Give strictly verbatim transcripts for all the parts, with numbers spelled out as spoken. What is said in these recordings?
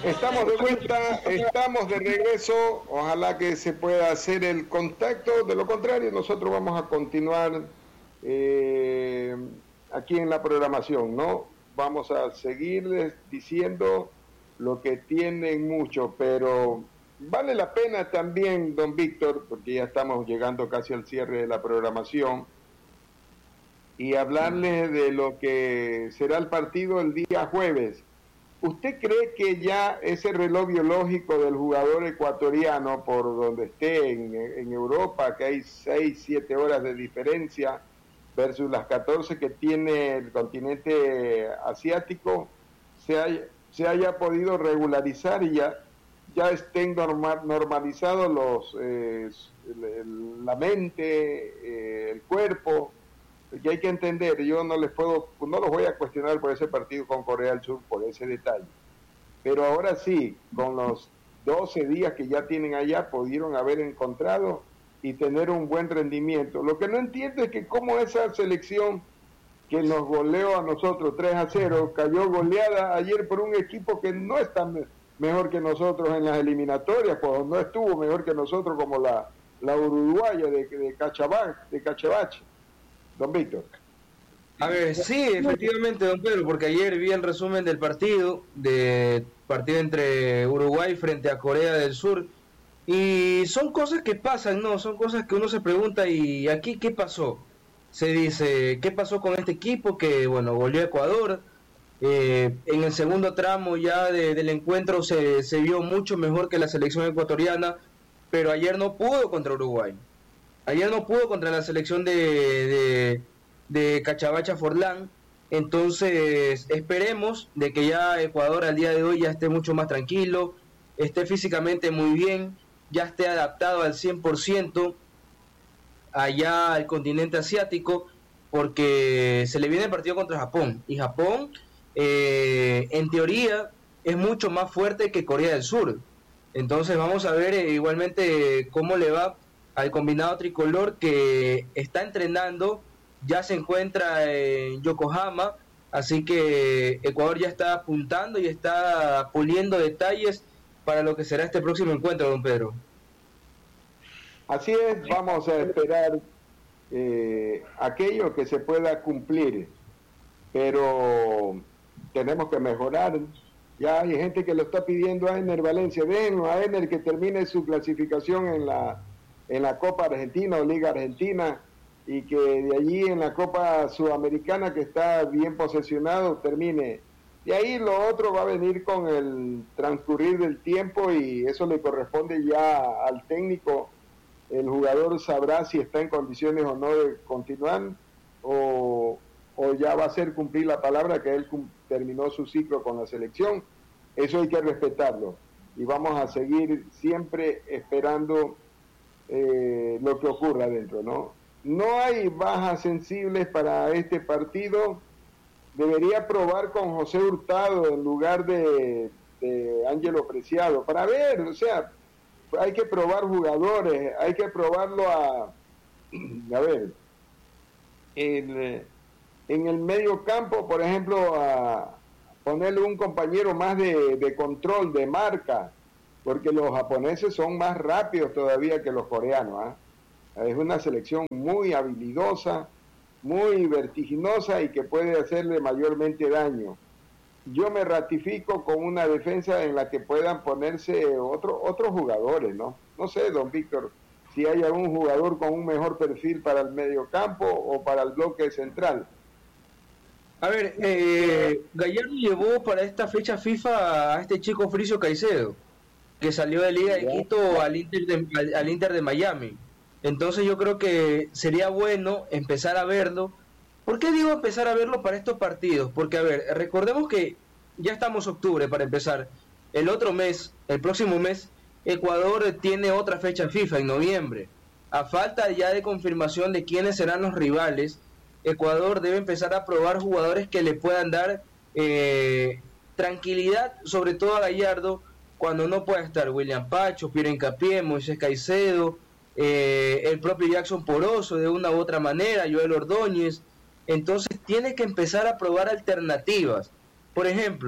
Estamos de vuelta, estamos de regreso, ojalá que se pueda hacer el contacto, de lo contrario nosotros vamos a continuar eh, aquí en la programación, ¿no? Vamos a seguirles diciendo lo que tienen mucho, pero vale la pena también, don Víctor, porque ya estamos llegando casi al cierre de la programación, y hablarles de lo que será el partido el día jueves. ¿Usted cree que ya ese reloj biológico del jugador ecuatoriano, por donde esté en, en Europa, que hay seis, siete horas de diferencia, versus las catorce que tiene el continente asiático, se haya, se haya podido regularizar y ya, ya estén normal, normalizados los, eh, el, el, la mente, eh, el cuerpo? Que hay que entender, yo no les puedo, no los voy a cuestionar por ese partido con Corea del Sur, por ese detalle, pero ahora sí, con los doce días que ya tienen allá, pudieron haber encontrado y tener un buen rendimiento. Lo que no entiendo es que cómo esa selección que nos goleó a nosotros tres a cero, cayó goleada ayer por un equipo que no es tan mejor que nosotros en las eliminatorias, pues no estuvo mejor que nosotros como la, la uruguaya de, de Cachabach, de Cachabache. Don Víctor. A ver, sí, efectivamente, don Pedro, porque ayer vi el resumen del partido, de partido entre Uruguay frente a Corea del Sur, y son cosas que pasan, ¿no? Son cosas que uno se pregunta, ¿y aquí qué pasó? Se dice, ¿qué pasó con este equipo que, bueno, goleó a Ecuador? Eh, en el segundo tramo ya de, del encuentro se, se vio mucho mejor que la selección ecuatoriana, pero ayer no pudo contra Uruguay. Ayer no pudo contra la selección de, de, de Cachabacha Forlán, entonces esperemos de que ya Ecuador al día de hoy ya esté mucho más tranquilo, esté físicamente muy bien, ya esté adaptado al cien por ciento allá al continente asiático, porque se le viene el partido contra Japón, y Japón eh, en teoría es mucho más fuerte que Corea del Sur, entonces vamos a ver eh, igualmente cómo le va al combinado tricolor que está entrenando, ya se encuentra en Yokohama, así que Ecuador ya está apuntando y está puliendo detalles para lo que será este próximo encuentro, don Pedro. Así es, vamos a esperar eh, aquello que se pueda cumplir, pero tenemos que mejorar. Ya hay gente que lo está pidiendo a Ener Valencia, ven a Ener que termine su clasificación en la en la Copa Argentina o Liga Argentina, y que de allí en la Copa Sudamericana, que está bien posesionado, termine. De ahí lo otro va a venir con el transcurrir del tiempo, y eso le corresponde ya al técnico. El jugador sabrá si está en condiciones o no de continuar, o, o ya va a ser cumplir la palabra que él terminó su ciclo con la selección. Eso hay que respetarlo, y vamos a seguir siempre esperando Eh, lo que ocurra adentro, ¿no? No hay bajas sensibles para este partido. Debería probar con José Hurtado en lugar de, de Ángelo Preciado, para ver, o sea, hay que probar jugadores, hay que probarlo a, a ver, en, en el medio campo, por ejemplo, a ponerle un compañero más de, de control, de marca, porque los japoneses son más rápidos todavía que los coreanos, ¿eh? Es una selección muy habilidosa, muy vertiginosa y que puede hacerle mayormente daño. Yo me ratifico con una defensa en la que puedan ponerse otro, otros jugadores, ¿no? No sé, don Víctor, si hay algún jugador con un mejor perfil para el medio campo o para el bloque central. A ver, eh, Gallardo llevó para esta fecha FIFA a este chico Fricio Caicedo, que salió de Liga de Quito al Inter de, al, al Inter de Miami. Entonces yo creo que sería bueno empezar a verlo. ¿Por qué digo empezar a verlo para estos partidos? Porque, a ver, recordemos que ya estamos octubre para empezar. El otro mes, el próximo mes, Ecuador tiene otra fecha FIFA en noviembre. A falta ya de confirmación de quiénes serán los rivales, Ecuador debe empezar a probar jugadores que le puedan dar eh, tranquilidad, sobre todo a Gallardo, cuando no pueda estar William Pacho, Piero Hincapié, Moisés Caicedo, eh, el propio Jackson Poroso de una u otra manera, Joel Ordóñez. Entonces tiene que empezar a probar alternativas. Por ejemplo,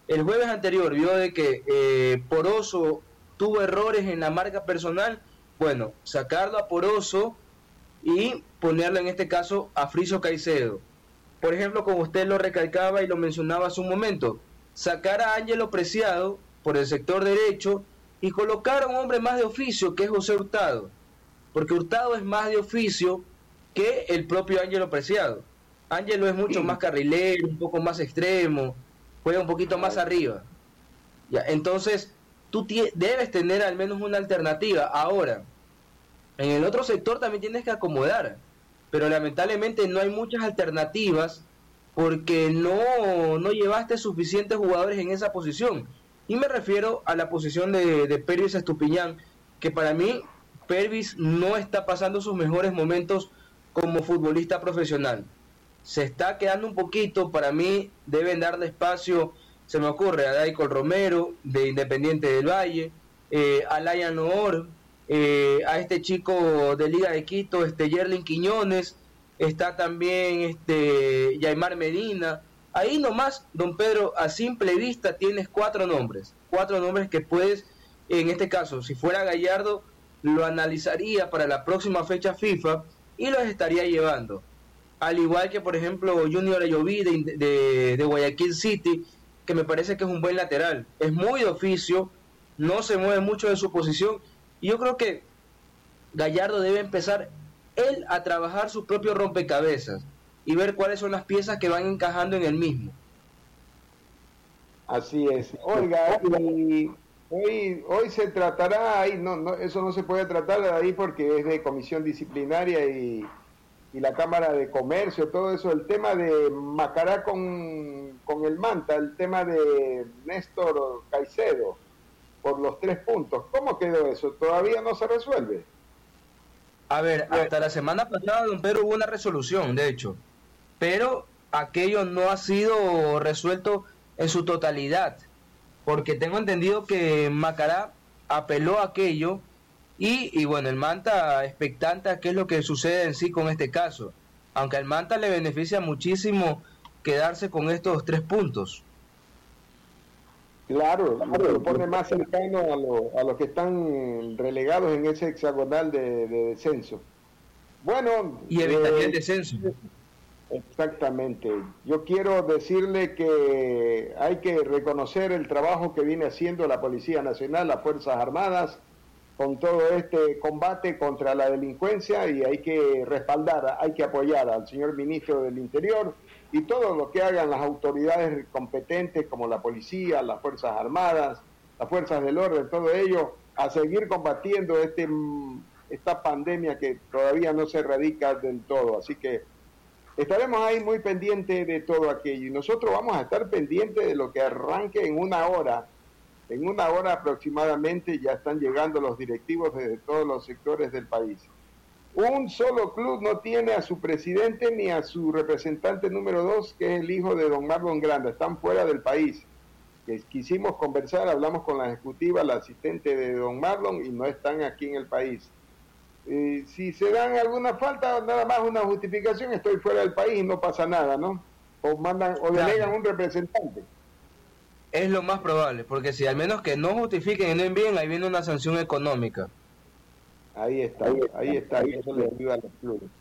el jueves anterior vio de que eh, Poroso tuvo errores en la marca personal, bueno, sacarlo a Poroso y ponerlo en este caso a Friso Caicedo. Por ejemplo, como usted lo recalcaba y lo mencionaba hace un momento, sacar a Ángelo Preciado por el sector derecho y colocar a un hombre más de oficio, que es José Hurtado, porque Hurtado es más de oficio que el propio Ángelo Preciado. Ángelo es mucho más carrilero, un poco más extremo, juega un poquito más arriba. Ya, entonces, tú debes tener al menos una alternativa. Ahora, en el otro sector también tienes que acomodar, pero lamentablemente no hay muchas alternativas porque no, no llevaste suficientes jugadores en esa posición. Y me refiero a la posición de, de Pervis Estupiñán, que para mí Pervis no está pasando sus mejores momentos como futbolista profesional. Se está quedando un poquito, para mí deben darle espacio, se me ocurre, a Daicol Romero, de Independiente del Valle, eh, a Layan Noor, eh, a este chico de Liga de Quito, este Yerlin Quiñones, está también este Yaimar Medina. Ahí nomás, don Pedro, a simple vista tienes cuatro nombres, cuatro nombres que puedes, en este caso, si fuera Gallardo, lo analizaría para la próxima fecha FIFA y los estaría llevando. Al igual que, por ejemplo, Junior Ayoví de, de, de Guayaquil City, que me parece que es un buen lateral. Es muy de oficio, no se mueve mucho de su posición, y yo creo que Gallardo debe empezar él a trabajar su propio rompecabezas y ver cuáles son las piezas que van encajando en el mismo. Así es. Oiga, y hoy hoy se tratará ahí, no, no, eso no se puede tratar de ahí porque es de comisión disciplinaria y, y la Cámara de Comercio, todo eso, el tema de Macará con, con el Manta, el tema de Néstor Caicedo por los tres puntos. ¿Cómo quedó eso? ¿Todavía no se resuelve? A ver, hasta la semana pasada, don Pedro, hubo una resolución, de hecho, pero aquello no ha sido resuelto en su totalidad, porque tengo entendido que Macará apeló a aquello y, y bueno, el Manta expectante a qué es lo que sucede en sí con este caso, aunque al Manta le beneficia muchísimo quedarse con estos tres puntos. Claro, lo pone más cercano a los a lo que están relegados en ese hexagonal de, de descenso. Bueno, y evitaría eh, el descenso. Exactamente. Yo quiero decirle que hay que reconocer el trabajo que viene haciendo la Policía Nacional, las Fuerzas Armadas, con todo este combate contra la delincuencia, y hay que respaldar, hay que apoyar al señor Ministro del Interior y todo lo que hagan las autoridades competentes como la policía, las Fuerzas Armadas, las Fuerzas del Orden, todo ello, a seguir combatiendo este esta pandemia que todavía no se erradica del todo. Así que estaremos ahí muy pendientes de todo aquello y nosotros vamos a estar pendientes de lo que arranque en una hora. En una hora aproximadamente ya están llegando los directivos desde todos los sectores del país. Un solo club no tiene a su presidente ni a su representante número dos, que es el hijo de don Marlon Granda. Están fuera del país. Quisimos conversar, hablamos con la ejecutiva, la asistente de don Marlon, y no están aquí en el país. Eh, si se dan alguna falta, nada más una justificación, estoy fuera del país y no pasa nada, ¿no? O mandan o delegan claro. un representante. Es lo más probable, porque si al menos que no justifiquen y no envíen, ahí viene una sanción económica. Ahí está, ahí está, ahí eso le ayuda a los clubes.